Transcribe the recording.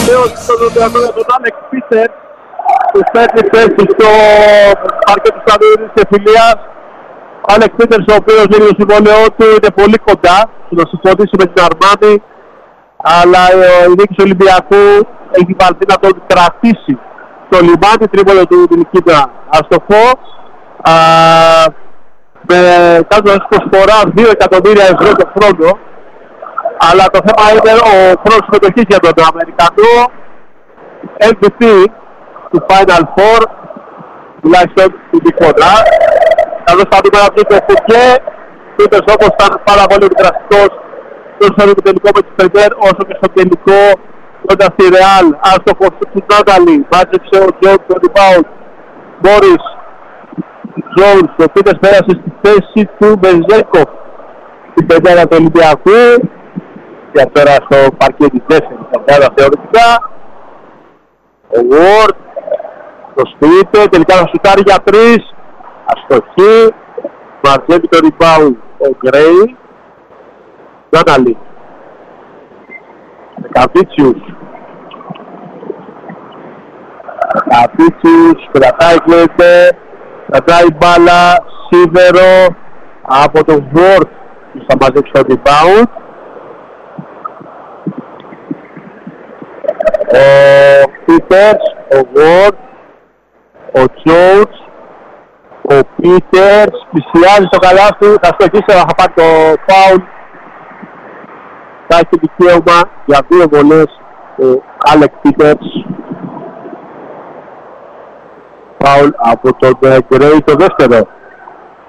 αποθέωση στον Ολυμπιακό για τον Άλεξ Πίτερ που φέρνει θέση στο παρκέ του Σταυρίδης και Φιλίας. Ο Άλεξ Πίτερ, ο οποίος δίνει το συμβόλαιό του, είναι πολύ κοντά στο να συμφωνήσει με την Αρμάνη, αλλά η νίκη του Ολυμπιακού έχει βαλθεί να τον κρατήσει στο λιμάνι, τρίπολο του Νικήτα Αστοφό, με κάτω προσφορά 2 εκατομμύρια ευρώ το χρόνο. Αλλά το θέμα είναι ο χρόνος συμμετοχής για τον Αμερικανό, MVP του Final Four, τουλάχιστον του Νικόνα. Καθώς τα νούμερα του το Φουκέ, Πίτερς όπως ήταν πάρα πολύ επιδραστικός τόσο στο τελικό με τη Φενέρ, όσο και στο τελικό κοντά στη Ρεάλ. Άστοχος του Νάταλι, μάζεψε ο Τζόουν το rebound. Μόρις Τζόουνς, ο Πίτερς πέρασε στη θέση του Μπεζέκοφ στην πεντέρα του Ολυμπιακού. Και τώρα στο παρκέ της δεύτερης πεντέρα θεωρητικά. Ο Ward το σπίτι, τελικά θα σουτάρει για 3. Αστοχή. Μαζεύει το rebound ο Γκρέι. Νάναλι. Καβίτσιους. Καβίτσιους, κρατάει κλαίτε. Κρατάει μπάλα. Σίδερο από τον Ward που θα μαζέψει το rebound. Ο Πίτερς, ο Ward, ο Jones, ο Πίτερς πλησιάζει στο καλάθι, θα στοχίσει, θα πάρει το φάουλ. Θα έχει δικαίωμα για 2 βολές ο Άλεξ Πίτερς. Φάουλ από τον Γκρέι το δεύτερο.